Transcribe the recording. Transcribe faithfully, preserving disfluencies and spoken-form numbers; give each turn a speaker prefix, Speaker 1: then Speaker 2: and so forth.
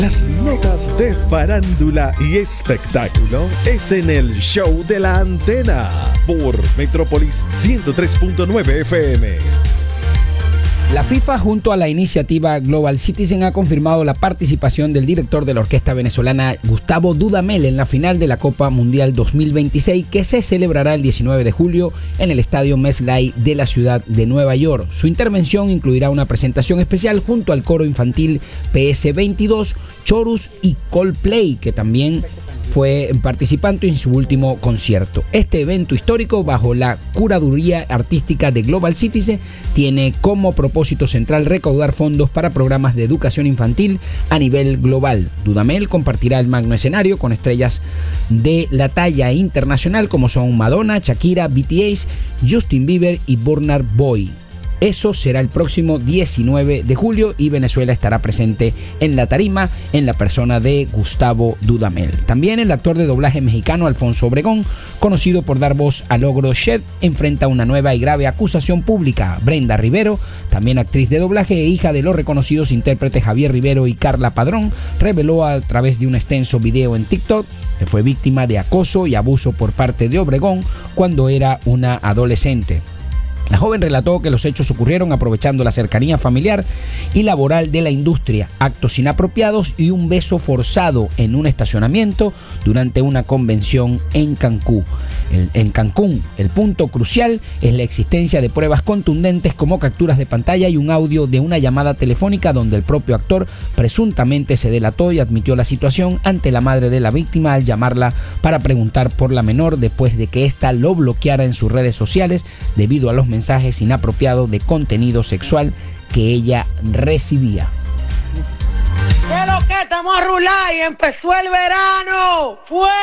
Speaker 1: Las notas de farándula y espectáculo es en el Show de la Antena por Metrópolis ciento tres punto nueve F M.
Speaker 2: La FIFA, junto a la iniciativa Global Citizen, ha confirmado la participación del director de la orquesta venezolana Gustavo Dudamel en la final de la Copa Mundial dos mil veintiséis, que se celebrará el diecinueve de julio en el estadio MetLife de la ciudad de Nueva York. Su intervención incluirá una presentación especial junto al coro infantil P S veintidós, Chorus y Coldplay, que también fue participante en su último concierto. Este evento histórico, bajo la curaduría artística de Global Citizen, tiene como propósito central recaudar fondos para programas de educación infantil a nivel global. Dudamel compartirá el magno escenario con estrellas de la talla internacional como son Madonna, Shakira, B T S, Justin Bieber y Burna Boy. Eso será el próximo diecinueve de julio y Venezuela estará presente en la tarima en la persona de Gustavo Dudamel. También el actor de doblaje mexicano Alfonso Obregón, conocido por dar voz a Logro Shed, enfrenta una nueva y grave acusación pública. Brenda Rivero, también actriz de doblaje e hija de los reconocidos intérpretes Javier Rivero y Carla Padrón, reveló a través de un extenso video en TikTok que fue víctima de acoso y abuso por parte de Obregón cuando era una adolescente. La joven relató que los hechos ocurrieron aprovechando la cercanía familiar y laboral de la industria, actos inapropiados y un beso forzado en un estacionamiento durante una convención en Cancún. El, en Cancún, el punto crucial es la existencia de pruebas contundentes como capturas de pantalla y un audio de una llamada telefónica donde el propio actor presuntamente se delató y admitió la situación ante la madre de la víctima al llamarla para preguntar por la menor después de que ésta lo bloqueara en sus redes sociales debido a los mensajes mensajes inapropiados de contenido sexual que ella recibía.
Speaker 3: ¿Qué lo que estamos a rular y empezó el verano? ¡Fuego!